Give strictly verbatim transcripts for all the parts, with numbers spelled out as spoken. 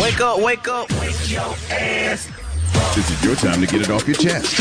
Wake up, wake up. Wake your ass. This is your time to get it off your chest.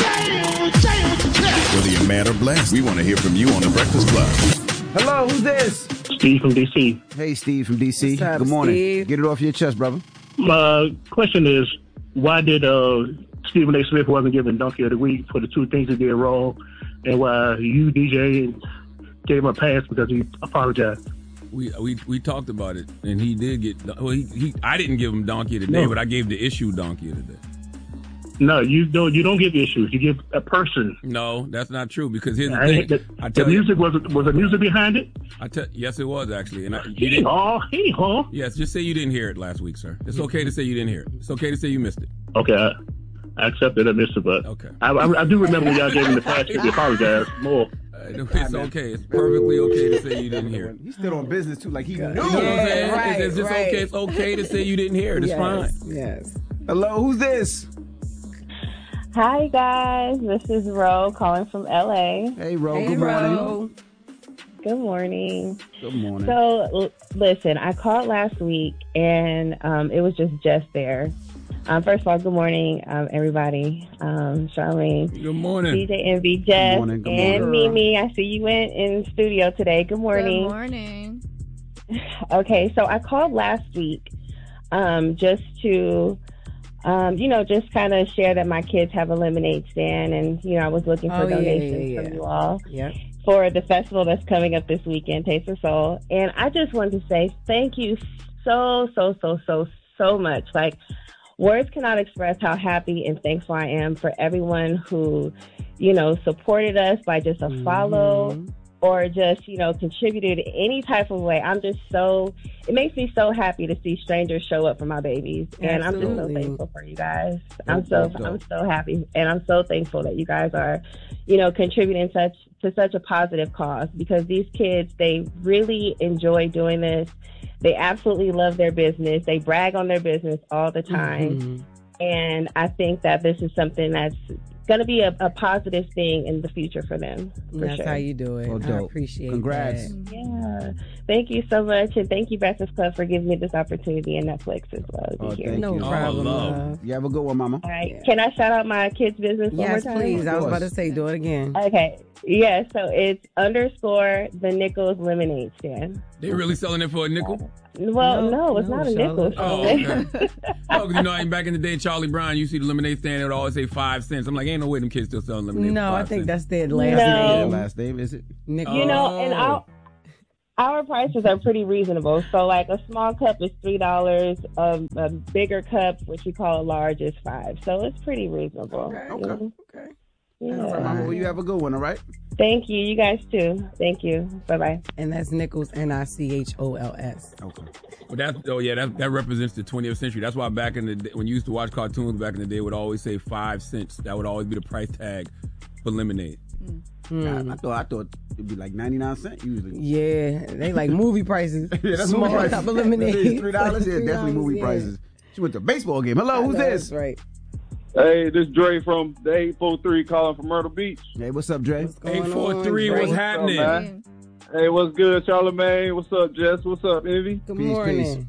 Whether you're mad or blessed, we want to hear from you on The Breakfast Club. Hello, who's this? Steve from D C. Hey, Steve from D C. What's up, Good morning. Steve? Get it off your chest, brother. My question is, why did uh, Stephen A. Smith wasn't given Donkey of the Week for the two things he did wrong, and why you, D J, gave him a pass because he apologized? We we we talked about it, and he did get. Well, he, he I didn't give him Donkey of the Day, No. but I gave the issue Donkey of the Day. No, you don't. You don't give issues. You give a person. No, that's not true because here's the I, thing. the, I the tell you, music was was the music behind it. I tell yes, it was actually. And I, you Hee didn't, haw, hee haw. yes, just say you didn't hear it last week, sir. It's okay to say you didn't hear it. It's okay to say you missed it. Okay, I, I accept that I missed it, but Okay. I, I, I do remember when y'all gave him the pass because he apologized more. Uh, it's okay. It's perfectly okay to say you didn't hear it. He's still on business, too, like he knew. You know what I'm saying? right, it's, it's just right. okay. It's okay to say you didn't hear it. It's yes, fine. Yes. Hello, who's this? Hi, guys. This is Ro calling from L A. Hey, Ro. Hey, Good morning. Ro. Good morning. Good morning. So, l- listen, I called last week, and um, it was just Jess there. Um, first of all, good morning, um, everybody. Um, Charlene, Good morning. D J Envy, Jess, morning, good and morning. Mimi. I see you went in studio today. Good morning. Good morning. Okay, so I called last week um, just to, um, you know, just kind of share that my kids have a lemonade stand, and you know, I was looking for Oh, yeah, donations yeah, yeah. from you all Yep. for the festival that's coming up this weekend, Taste of Soul. And I just wanted to say thank you so, so, so, so, so much. Like, words cannot express how happy and thankful I am for everyone who, you know, supported us by just a follow Mhm. or just, you know, contributed in any type of way. I'm just so, it makes me so happy to see strangers show up for my babies. And I'm just so Absolutely. thankful for you guys. I'm Dope, so, dope, dope. I'm so happy. And I'm so thankful that you guys are, you know, contributing such to such a positive cause, because these kids, they really enjoy doing this. They absolutely love their business. They brag on their business all the time. Mhm. And I think that this is something that's going to be a, a positive thing in the future for them. For That's sure. how you do it. Oh, I dope. appreciate Congrats. that. Yeah. Thank you so much. And thank you, Breakfast Club, for giving me this opportunity and Netflix as well. to be Oh, here. thank No you. problem, love. love. You have a good one, mama. All right. Yeah. Can I shout out my kids' business Yes, one more time? please. I was Of about to course. say, do it again. Okay. Yeah, so it's underscore the Nichols Lemonade Stand. They really selling it for a nickel? Well, No, no, it's no, not a Charlotte. nickel. Oh, okay. No, because you know, back in the day, Charlie Brown, you see the lemonade stand, it would always say five cents. I'm like, ain't no way them kids still selling lemonade. No, for I five think cents. that's their last No. Yeah, name. last name, is it? Nick- You know, and Oh. our our prices are pretty reasonable. So, like a small cup is three dollars. Um, a bigger cup, which we call a large, is five. So it's pretty reasonable. Okay, you okay, know? okay. Yeah. All right, mama. Well, you have a good one, all right? Thank you. You guys too. Thank you. Bye bye. and that's Nichols, N I C H O L S. Okay. But that, oh yeah, that that represents the twentieth century. That's why back in the day, when you used to watch cartoons back in the day, it would always say five cents. That would always be the price tag for lemonade. I, I thought I thought it'd be like ninety-nine cents usually. Yeah, they like movie prices. Yeah, that's Small movie prices. cup of lemonade. Three dollars. Yeah, definitely movie yeah. prices. She went to a baseball game. Hello, I who's know, this? That's right. Hey, this Dre from the eight four three calling from Myrtle Beach. Hey, what's up, Dre? What's going Eight four three, on, what's Drake? happening? What's up, man? Hey, what's good, Charlamagne? What's up, Jess? What's up, Envy? Good Peace, morning. peace.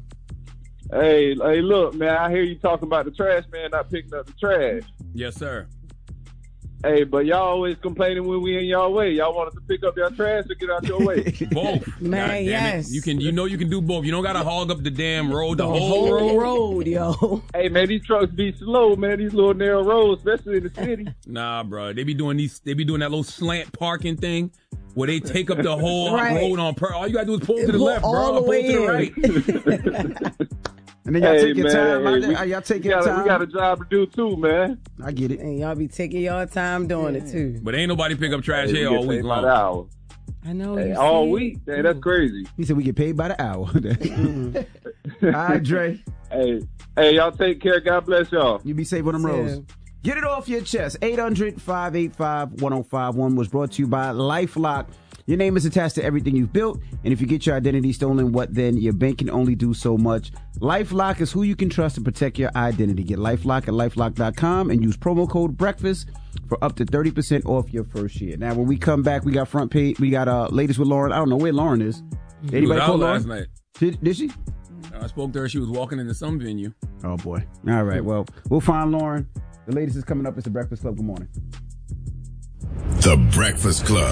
Hey, hey, look, man, I hear you talking about the trash man not picking up the trash. Yes, sir. Hey, but y'all always complaining when we in y'all way. Y'all want us to pick up your trash or get out your way. Both. Man, God damn it. yes. You can, you know, you can do both. You don't gotta hog up the damn road, the, The whole whole road. road, yo. Hey, man, these trucks be slow, man. These little narrow roads, especially in the city. Nah, bro. They be doing these. They be doing that little slant parking thing where they take up the whole Right. road on per. All you gotta do is pull to the Pull left, bro. all the Pull way to the in. right. And then y'all Hey, take your man, time. hey, out we- there. Y'all take We your got, a, time. we got a job to do, too, man. I get it. And y'all be taking your time doing it too. But ain't nobody pick up trash Hey, we here get all week paid by long. the hour. I know. Hey, you all see week. it. Hey, that's crazy. He said we get paid by the hour. All right, Dre. Hey, hey, y'all take care. God bless y'all. You be safe on them roads. Yeah. Get it off your chest. eight hundred, five eight five, one oh five one was brought to you by LifeLock. Your name is attached to everything you've built, and if you get your identity stolen, what then? Your bank can only do so much. LifeLock is who you can trust to protect your identity. Get LifeLock at lifelock dot com and use promo code BREAKFAST for up to thirty percent off your first year. Now, when we come back, we got front page. We got uh, latest with Lauren. I don't know where Lauren is. Did She was anybody out call last Lauren? night. Did, did she? I spoke to her. She was walking into some venue. Oh, boy. All right. Well, we'll find Lauren. The latest is coming up. It's The Breakfast Club. Good morning. The Breakfast Club.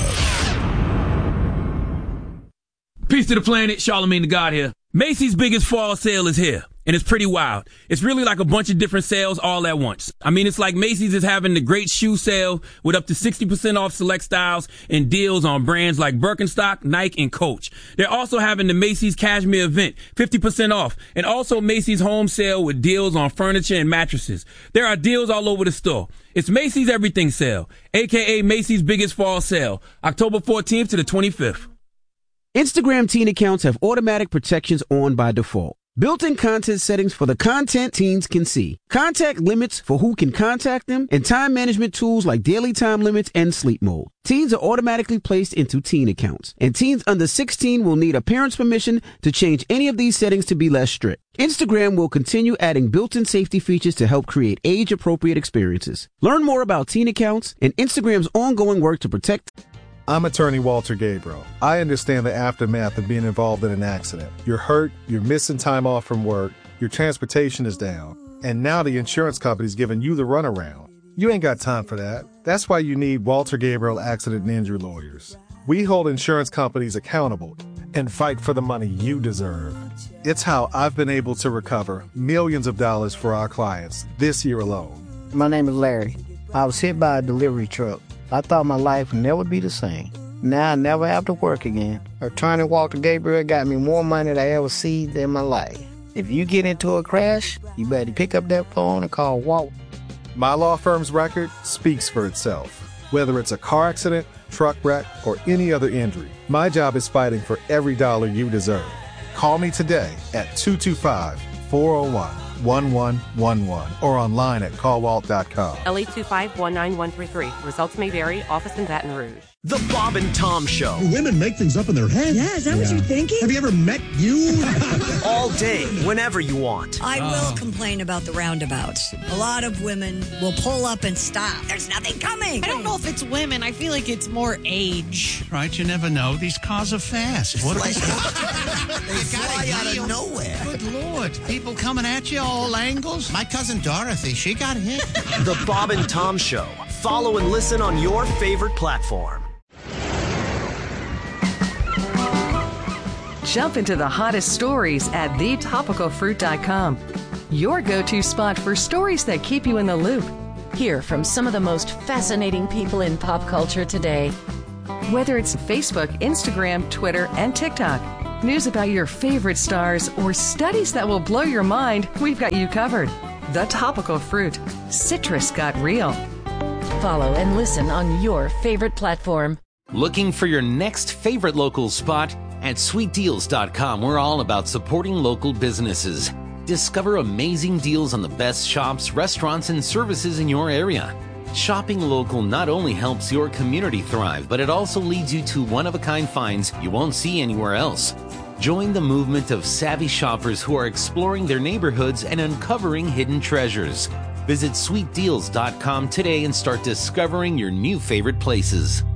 Peace to the planet. Charlamagne the God here. Macy's biggest fall sale is here, and it's pretty wild. It's really like a bunch of different sales all at once. I mean, it's like Macy's is having the great shoe sale with up to sixty percent off select styles and deals on brands like Birkenstock, Nike, and Coach. They're also having the Macy's Cashmere event, fifty percent off, and also Macy's home sale with deals on furniture and mattresses. There are deals all over the store. It's Macy's Everything Sale, a k a. Macy's biggest fall sale, October fourteenth to the twenty-fifth. Instagram teen accounts have automatic protections on by default. Built-in content settings for the content teens can see. Contact limits for who can contact them, and time management tools like daily time limits and sleep mode. Teens are automatically placed into teen accounts, and teens under sixteen will need a parent's permission to change any of these settings to be less strict. Instagram will continue adding built-in safety features to help create age-appropriate experiences. Learn more about teen accounts and Instagram's ongoing work to protect. I'm attorney Walter Gabriel. I understand the aftermath of being involved in an accident. You're hurt, you're missing time off from work, your transportation is down, and now the insurance company's giving you the runaround. You ain't got time for that. That's why you need Walter Gabriel Accident and Injury Lawyers. We hold insurance companies accountable and fight for the money you deserve. It's how I've been able to recover millions of dollars for our clients this year alone. My name is Larry. I was hit by a delivery truck. I thought my life would never be the same. Now I never have to work again. Attorney Walter Gabriel got me more money than I ever seen in my life. If you get into a crash, you better pick up that phone and call Walt. My law firm's record speaks for itself. Whether it's a car accident, truck wreck, or any other injury, my job is fighting for every dollar you deserve. Call me today at two two five, four oh one, one one one one or online at call walt dot com. L eight two five, one nine one three three. Results may vary. Office in Baton Rouge. The Bob and Tom Show. Women make things up in their head. Yeah, is that yeah. what you're thinking? Have you ever met you? All day, whenever you want. I will oh. complain about the roundabouts. A lot of women will pull up and stop. There's nothing coming. I don't know if it's women. I feel like it's more age. Right, you never know. These cars are fast. What are they? They fly out of nowhere. Good Lord. People coming at you all angles. My cousin Dorothy, she got hit. The Bob and Tom Show. Follow and listen on your favorite platform. Jump into the hottest stories at the topical fruit dot com. Your go-to spot for stories that keep you in the loop. Hear from some of the most fascinating people in pop culture today. Whether it's Facebook, Instagram, Twitter, and TikTok, news about your favorite stars, or studies that will blow your mind, we've got you covered. The Topical Fruit. Citrus got real. Follow and listen on your favorite platform. Looking for your next favorite local spot? At sweet deals dot com, we're all about supporting local businesses. Discover amazing deals on the best shops, restaurants, and services in your area. Shopping local not only helps your community thrive, but it also leads you to one-of-a-kind finds you won't see anywhere else. Join the movement of savvy shoppers who are exploring their neighborhoods and uncovering hidden treasures. Visit sweet deals dot com today and start discovering your new favorite places.